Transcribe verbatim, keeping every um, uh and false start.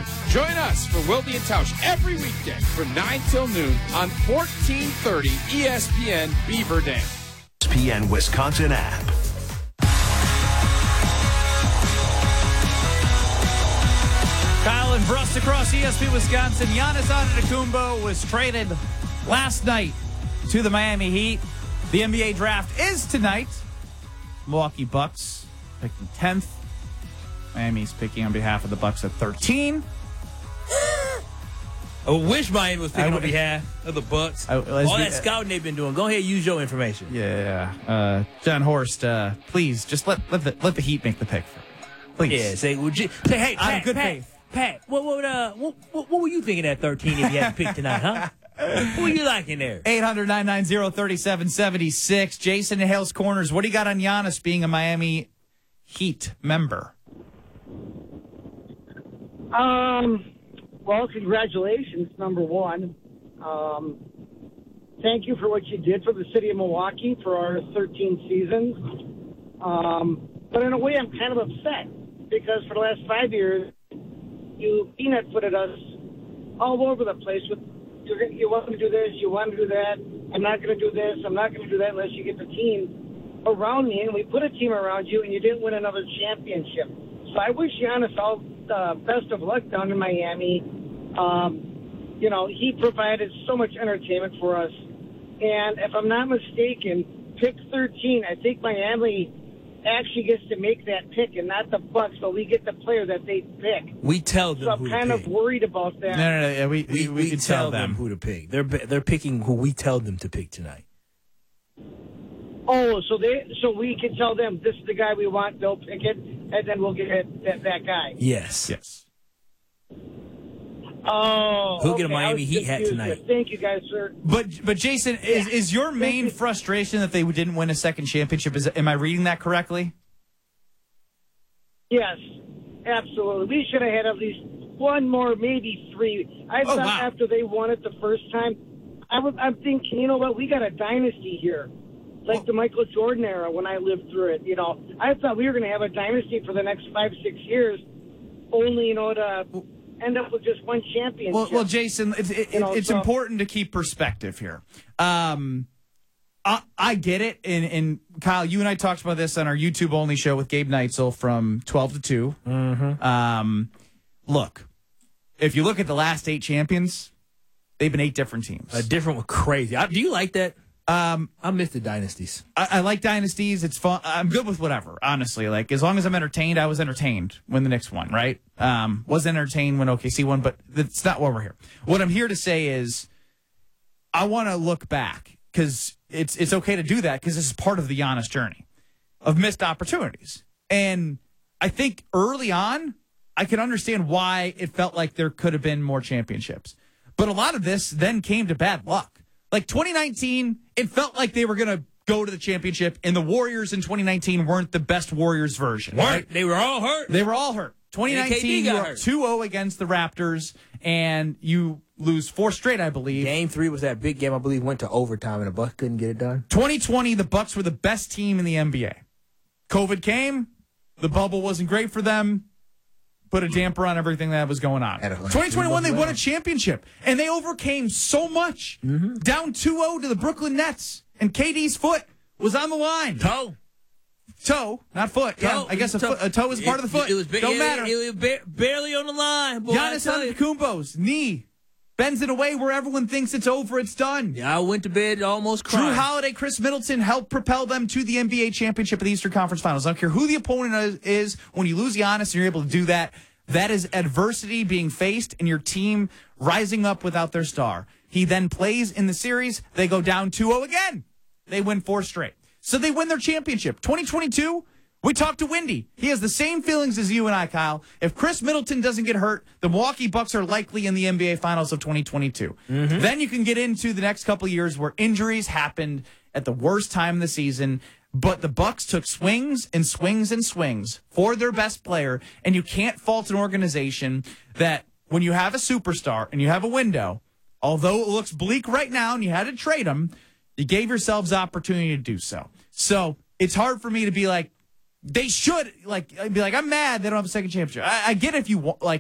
afternoon. Join us for Wilde and Tausch every weekday from nine till noon on fourteen thirty E S P N Beaver Dam. E S P N Wisconsin app. Kyle and Brust across E S P N Wisconsin. Giannis Antetokounmpo was traded last night to the Miami Heat. The N B A draft is tonight. Milwaukee Bucks picking tenth. Miami's picking on behalf of the Bucks at thirteen. I wish Miami was picking I, on behalf of the Bucks. I, All be, that scouting they've been doing. Go ahead, use your information. Yeah, uh, John Horst, uh, please just let let the let the Heat make the pick. Please. Yeah, say, would you, say hey, Out of Pat, good Pat, faith. Pat, what, what, uh, what, what, what were you thinking at thirteen if you had to pick tonight, huh? Who are you liking there? eight hundred, nine nine zero, three seven seven six. Jason in Hales Corners, what do you got on Giannis being a Miami Heat member? Um, well, congratulations, number one. Um, thank you for what you did for the city of Milwaukee for our thirteen seasons. Um, but in a way, I'm kind of upset because for the last five years, you peanut footed us all over the place with you want to do this, you want to do that. I'm not going to do this. I'm not going to do that unless you get the team around me. And we put a team around you, and you didn't win another championship. So I wish Giannis all the best of luck down in Miami. Um, you know, he provided so much entertainment for us. And if I'm not mistaken, pick thirteen, I think Miami actually gets to make that pick and not the Bucks, but we get the player that they pick. We tell them so I'm who kind to of pick. worried about that. No, no, no. Yeah, we, we, We, we, we can tell tell them. them. who to pick. They're they're picking who we tell them to pick tonight. Oh, so they so we can tell them this is the guy we want, they'll pick it, and then we'll get that, that guy. Yes. Yes. Oh, Who'll get a okay, Miami I was Heat hat confused tonight? there. Thank you, guys, sir. But but Jason, is, Yeah. is your main frustration that they didn't win a second championship? Is am I reading that correctly? Yes, absolutely. We should have had at least one more, maybe three. I Oh, thought wow. after they won it the first time, I was, I'm thinking, you know what, we got a dynasty here. Like the Michael Jordan era when I lived through it, you know. I thought we were going to have a dynasty for the next five, six years, only, you know, to end up with just one championship. Well, well, Jason, it's, it, You know, it's so- important to keep perspective here. Um, I, I get it, and, and Kyle, you and I talked about this on our YouTube only show with Gabe Neitzel from twelve to two. Mm-hmm. Um, look, if you look at the last eight champions, they've been eight different teams. A different one, crazy. I, do you like that? Um, I miss the dynasties. I, I like dynasties. It's fun. I'm good with whatever, honestly. Like, as long as I'm entertained, I was entertained when the Knicks won, right? Um, was entertained when O K C won, but that's not why we're here. What I'm here to say is I want to look back because it's, it's okay to do that because this is part of the Giannis journey of missed opportunities. And I think early on, I can understand why it felt like there could have been more championships. But a lot of this then came to bad luck. Like twenty nineteen, it felt like they were going to go to the championship, and the Warriors in twenty nineteen weren't the best Warriors version. Weren't. Right? They were all hurt. They were all hurt. twenty nineteen, And K D you got were hurt. two oh against the Raptors, and you lose four straight, I believe. Game three was that big game, I believe, went to overtime, and the Bucks couldn't get it done. twenty twenty, the Bucks were the best team in the N B A. COVID came. The bubble wasn't great for them. Put a damper on everything that was going on. twenty twenty-one, they won a championship, and they overcame so much. Mm-hmm. Down two oh to the Brooklyn Nets, and K D's foot was on the line. Toe. Toe, not foot. Yeah, Toe. I guess a, Toe. foot, a toe is part of the foot. It, it was ba- Don't it, matter. It, was ba- barely on the line. Boy, I Giannis tell you. Antetokounmpo's knee bends it away where everyone thinks it's over. It's done. Yeah, I went to bed almost Drew crying. Holiday, Chris Middleton helped propel them to the N B A championship of the Eastern Conference Finals. I don't care who the opponent is, is when you lose Giannis and you're able to do that, that is adversity being faced and your team rising up without their star. He then plays in the series. They go down two oh again. They win four straight. So they win their championship. twenty twenty-two, we talked to Windy. He has the same feelings as you and I, Kyle. If Chris Middleton doesn't get hurt, the Milwaukee Bucks are likely in the N B A Finals of twenty twenty-two. Mm-hmm. Then you can get into the next couple of years where injuries happened at the worst time of the season. But the Bucks took swings and swings and swings for their best player, and you can't fault an organization that when you have a superstar and you have a window, although it looks bleak right now and you had to trade him, you gave yourselves opportunity to do so. So it's hard for me to be like, they should, like, I'd be like, I'm mad they don't have a second championship. I, I get if you want, like,